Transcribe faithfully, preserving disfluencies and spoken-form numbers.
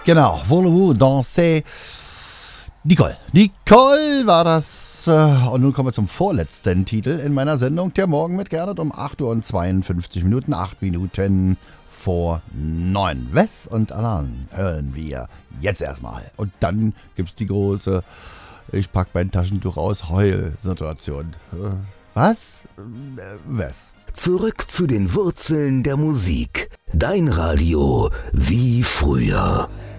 Genau, Voulez-vous danser? Nicole. Nicole war das. Und nun kommen wir zum vorletzten Titel in meiner Sendung. Der Morgen mit Gernot um acht Uhr und zweiundfünfzig Minuten, acht Minuten vor neun. Wes und Alan hören wir jetzt erstmal. Und dann gibt's die große, ich pack mein Taschentuch aus, Heul-Situation. Was? Wes? Zurück zu den Wurzeln der Musik. Dein Radio wie früher.